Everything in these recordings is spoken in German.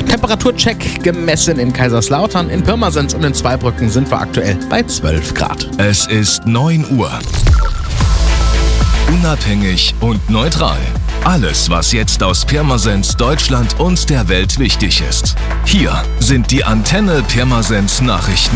Temperaturcheck gemessen in Kaiserslautern, in Pirmasens und in Zweibrücken sind wir aktuell bei 12 Grad. Es ist 9 Uhr. Unabhängig und neutral. Alles, was jetzt aus Pirmasens, Deutschland und der Welt wichtig ist. Hier sind die Antenne Pirmasens Nachrichten.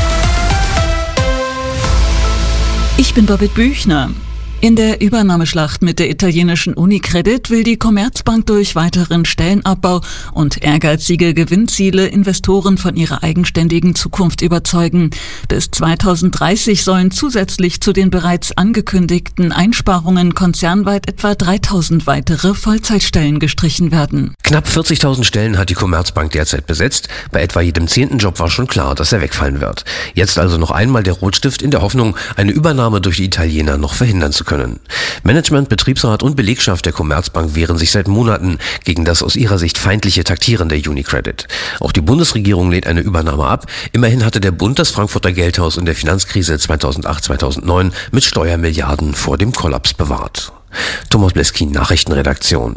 Ich bin Babette Büchner. In der Übernahmeschlacht mit der italienischen Unicredit will die Commerzbank durch weiteren Stellenabbau und ehrgeizige Gewinnziele Investoren von ihrer eigenständigen Zukunft überzeugen. Bis 2030 sollen zusätzlich zu den bereits angekündigten Einsparungen konzernweit etwa 3.000 weitere Vollzeitstellen gestrichen werden. Knapp 40.000 Stellen hat die Commerzbank derzeit besetzt. Bei etwa jedem 10. Job war schon klar, dass er wegfallen wird. Jetzt also noch einmal der Rotstift in der Hoffnung, eine Übernahme durch die Italiener noch verhindern zu können. Management, Betriebsrat und Belegschaft der Commerzbank wehren sich seit Monaten gegen das aus ihrer Sicht feindliche Taktieren der Unicredit. Auch die Bundesregierung lehnt eine Übernahme ab. Immerhin hatte der Bund das Frankfurter Geldhaus in der Finanzkrise 2008/2009 mit Steuermilliarden vor dem Kollaps bewahrt. Thomas Bleskin, Nachrichtenredaktion.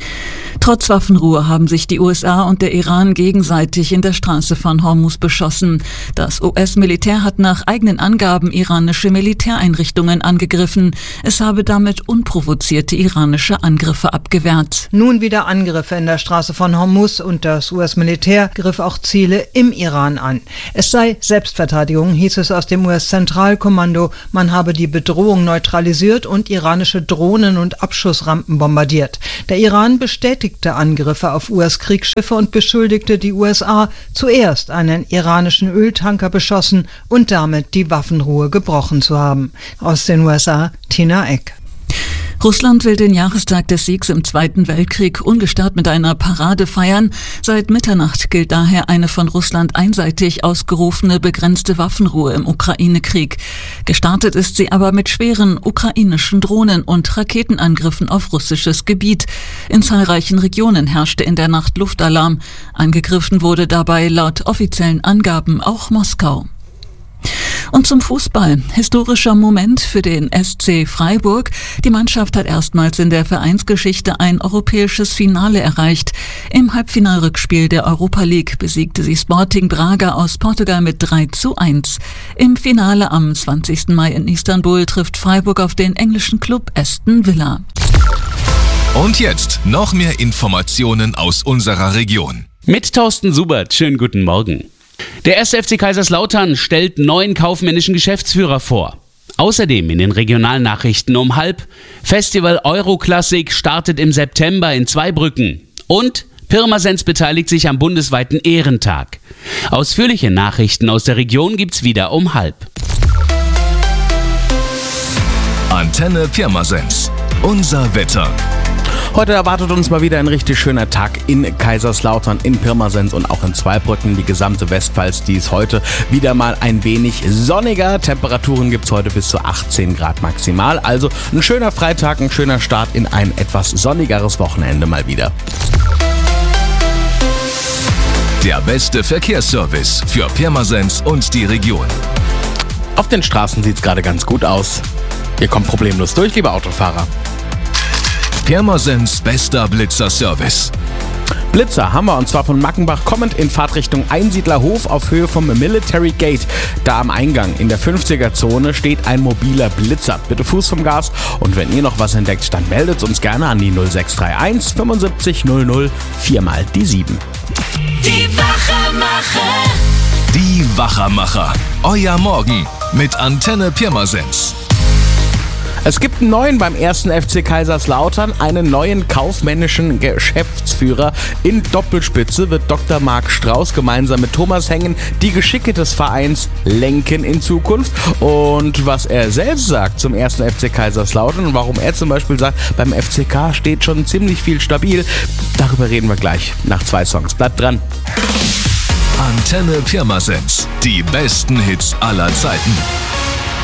Trotz Waffenruhe haben sich die USA und der Iran gegenseitig in der Straße von Hormuz beschossen. Das US-Militär hat nach eigenen Angaben iranische Militäreinrichtungen angegriffen. Es habe damit unprovozierte iranische Angriffe abgewehrt. Nun wieder Angriffe in der Straße von Hormuz und das US-Militär griff auch Ziele im Iran an. Es sei Selbstverteidigung, hieß es aus dem US-Zentralkommando. Man habe die Bedrohung neutralisiert und iranische Drohnen und Abschussrampen bombardiert. Der Iran bestätigte Angriffe auf US-Kriegsschiffe und beschuldigte die USA, zuerst einen iranischen Öltanker beschossen und damit die Waffenruhe gebrochen zu haben. Aus den USA, Tina Eck. Russland will den Jahrestag des Siegs im Zweiten Weltkrieg ungestört mit einer Parade feiern. Seit Mitternacht gilt daher eine von Russland einseitig ausgerufene begrenzte Waffenruhe im Ukraine-Krieg. Gestartet ist sie aber mit schweren ukrainischen Drohnen und Raketenangriffen auf russisches Gebiet. In zahlreichen Regionen herrschte in der Nacht Luftalarm. Angegriffen wurde dabei laut offiziellen Angaben auch Moskau. Und zum Fußball. Historischer Moment für den SC Freiburg. Die Mannschaft hat erstmals in der Vereinsgeschichte ein europäisches Finale erreicht. Im Halbfinalrückspiel der Europa League besiegte sie Sporting Braga aus Portugal mit 3:1. Im Finale am 20. Mai in Istanbul trifft Freiburg auf den englischen Club Aston Villa. Und jetzt noch mehr Informationen aus unserer Region. Mit Thorsten Subert, schönen guten Morgen. Der 1. FC Kaiserslautern stellt neuen kaufmännischen Geschäftsführer vor. Außerdem in den Regionalnachrichten um 12:30 Festival Euroklassik startet im September in Zweibrücken. Und Pirmasens beteiligt sich am bundesweiten Ehrentag. Ausführliche Nachrichten aus der Region gibt's wieder um 12:30. Antenne Pirmasens. Unser Wetter. Heute erwartet uns mal wieder ein richtig schöner Tag in Kaiserslautern, in Pirmasens und auch in Zweibrücken. Die gesamte Westpfalz, die ist heute wieder mal ein wenig sonniger. Temperaturen gibt es heute bis zu 18 Grad maximal. Also ein schöner Freitag, ein schöner Start in ein etwas sonnigeres Wochenende mal wieder. Der beste Verkehrsservice für Pirmasens und die Region. Auf den Straßen sieht es gerade ganz gut aus. Ihr kommt problemlos durch, liebe Autofahrer. Pirmasens bester Blitzer-Service. Blitzer haben wir, und zwar von Mackenbach kommend in Fahrtrichtung Einsiedlerhof auf Höhe vom Military Gate. Da am Eingang in der 50er-Zone steht ein mobiler Blitzer. Bitte Fuß vom Gas, und wenn ihr noch was entdeckt, dann meldet uns gerne an die 0631 75 00 4 die 7. Die Wachermacher. Die Wachermacher. Euer Morgen mit Antenne Pirmasens. Es gibt einen neuen beim 1. FC Kaiserslautern, einen neuen kaufmännischen Geschäftsführer. In Doppelspitze wird Dr. Marc Strauß gemeinsam mit Thomas Hengen die Geschicke des Vereins lenken in Zukunft. Und was er selbst sagt zum 1. FC Kaiserslautern und warum er zum Beispiel sagt, beim FCK steht schon ziemlich viel stabil, darüber reden wir gleich nach 2 Songs. Bleibt dran. Antenne Pirmasens. Die besten Hits aller Zeiten.